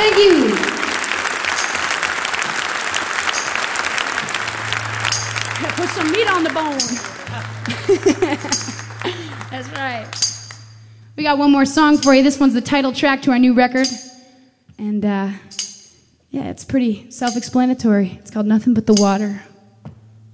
Thank you. Put some meat on the bone. That's right. We got one more song for you. This one's the title track to our new record. And yeah, it's pretty self-explanatory. It's called Nothing But the Water.